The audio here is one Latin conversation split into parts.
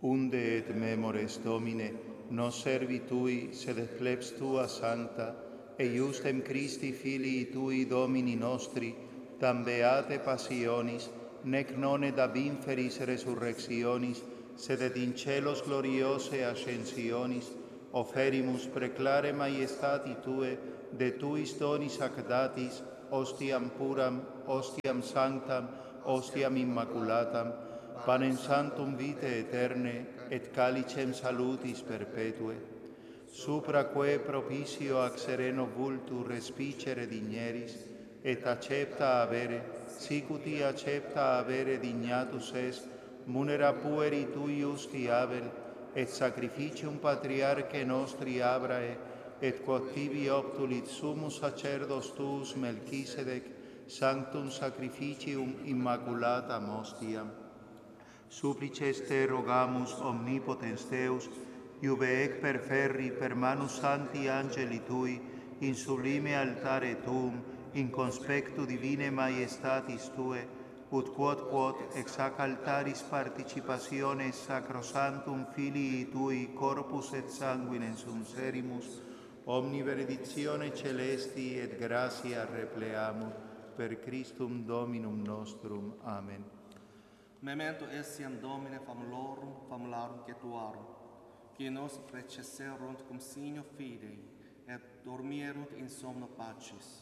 unde et memores Domine, nos servitui sed plebs tua sancta, e justem Christi Filii tui Domini nostri, tam beate passionis, nec non ed ab inferis resurrectionis, sed et in celos gloriose ascensionis, oferimus preclare maiestati Tue, de Tuis donis ac datis, ostiam puram, ostiam sanctam, ostiam immaculatam, panem sanctum vitae aeterne, et calicem salutis perpetue, supra quae propicio ac sereno vultur respicere digneris, et accepta avere, sic uti accepta avere dignatus est, munera pueri tui justi Abel, et sacrificium patriarche nostri Abrae, et quod tibi obtulit sumus sacerdos tuus Melchisedec, sanctum sacrificium immaculatam ostiam. Supplices te rogamus, omnipotens Deus, iube ec perferri per manus santi angeli tui, in sublime altare tuum, in conspectu divine maiestatis tue, ut quod ex hac altaris participationes sacrosantum Filii tui corpus et sanguinem sum serimus, omni benedictione celesti et gratia repleamur, per Christum Dominum nostrum. Amen. Memento essiam Domine famularum cetuarum, qui nos recesserunt cum signo fidei, et dormierunt in somno pacis.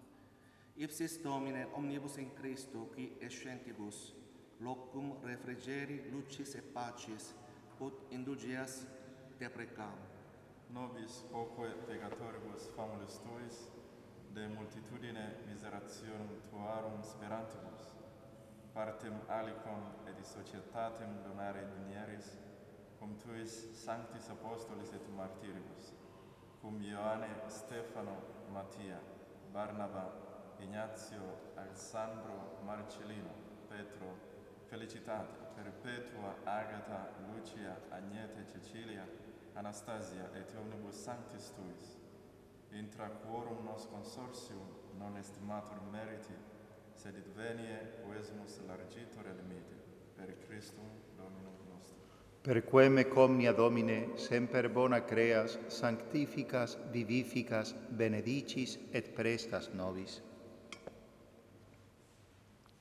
Ipsis Domine omnibus in Christo, qui escentibus, locum refrigeri, lucis et pacis, ut indulgias deprecam. Nobis quoque peccatoribus famulus tuis, de multitudine miserationem tuarum sperantibus, partem alicum et societatem donare munieris, cum tuis sanctis apostolis et martiribus, cum Ioanne, Stefano, Mattia, Barnaba, Ignazio, Alessandro, Marcellino, Petro, Felicitate, Perpetua, Agata, Lucia, Agnete, Cecilia, Anastasia et omnibus sanctis tuis, intra quorum nos consortium non estimatur meriti, sed id venie quesumus largitur admite, per Christum Dominum nostrum. Per quem ec omnia Domine, semper bona creas, sanctificas, vivificas, benedicis et prestas nobis.